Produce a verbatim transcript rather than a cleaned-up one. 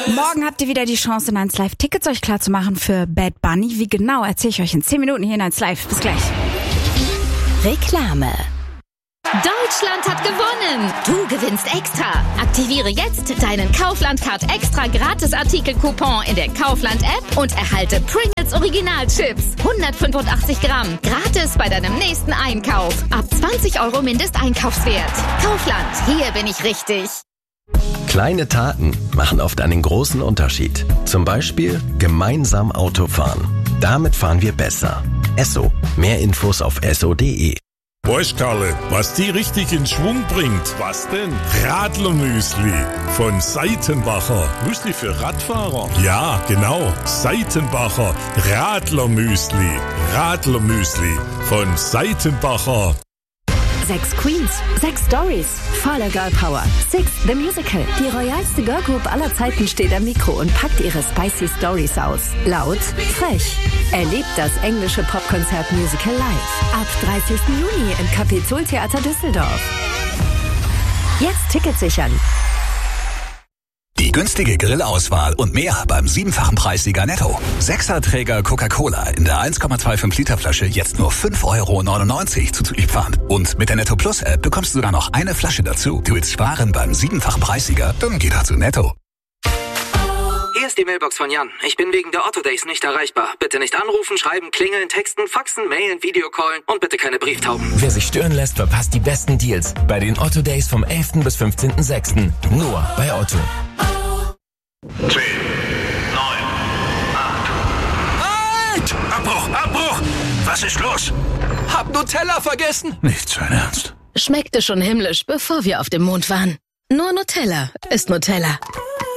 Morgen habt ihr wieder die Chance, in eins Live Tickets euch klar zu machen für Bad Bunny. Wie genau, erzähle ich euch in zehn Minuten hier in eins Live. Bis gleich. Reklame. Deutschland hat gewonnen! Du gewinnst extra! Aktiviere jetzt deinen Kaufland-Card extra Gratis-Artikel-Coupon in der Kaufland-App und erhalte Pringles Original-Chips. hundertfünfundachtzig Gramm. Gratis bei deinem nächsten Einkauf. Ab zwanzig Euro Mindesteinkaufswert. Kaufland, hier bin ich richtig. Kleine Taten machen oft einen großen Unterschied. Zum Beispiel gemeinsam Auto fahren. Damit fahren wir besser. Esso. Mehr Infos auf esso punkt de. Bosch, Karle, was die richtig in Schwung bringt. Was denn? Radlermüsli von Seitenbacher. Müsli für Radfahrer? Ja, genau. Seitenbacher Radlermüsli. Radlermüsli von Seitenbacher. Sechs Queens, sechs Stories, voller Girl Power. Six, the Musical. Die royalste Girlgroup aller Zeiten steht am Mikro und packt ihre spicy Stories aus. Laut, frech. Erlebt das englische Popkonzert-Musical live. Ab dreißigsten Juni im Kapitoltheater Düsseldorf. Jetzt Tickets sichern. Die günstige Grillauswahl und mehr beim siebenfachen Preissieger Netto. Sechserträger Coca-Cola in der eins Komma fünfundzwanzig Liter Flasche jetzt nur fünf Euro neunundneunzig zuzüglich Pfand. Und mit der Netto Plus App bekommst du sogar noch eine Flasche dazu. Du willst sparen beim siebenfachen Preissieger? Dann geh doch zu Netto. Hier ist die Mailbox von Jan. Ich bin wegen der Otto Days nicht erreichbar. Bitte nicht anrufen, schreiben, klingeln, texten, faxen, mailen, Videocallen und bitte keine Brieftauben. Wer sich stören lässt, verpasst die besten Deals bei den Otto Days vom elften bis fünfzehnten sechsten Nur bei Otto. zehn, neun, acht. Halt! Abbruch, Abbruch! Was ist los? Hab Nutella vergessen. Nicht sein Ernst. Schmeckte schon himmlisch, bevor wir auf dem Mond waren. Nur Nutella ist Nutella.